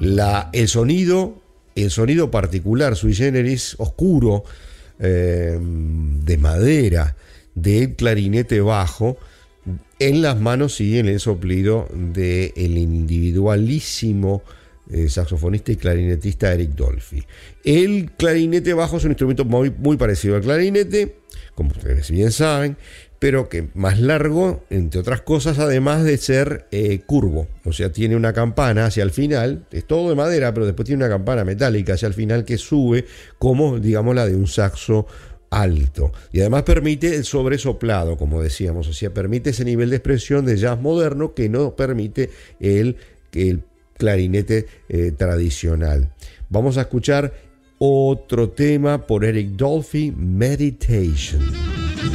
El sonido particular, sui generis, oscuro, de madera, del clarinete bajo, en las manos y en el soplido del individualísimo saxofonista y clarinetista Eric Dolphy. El clarinete bajo es un instrumento muy parecido al clarinete, como ustedes bien saben, pero que más largo, entre otras cosas, además de ser curvo. O sea, tiene una campana hacia el final, es todo de madera, pero después tiene una campana metálica hacia el final que sube como, digamos, la de un saxo alto. Y además permite el sobresoplado, como decíamos, o sea, permite ese nivel de expresión de jazz moderno que no permite el clarinete tradicional. Vamos a escuchar otro tema por Eric Dolphy, Meditation.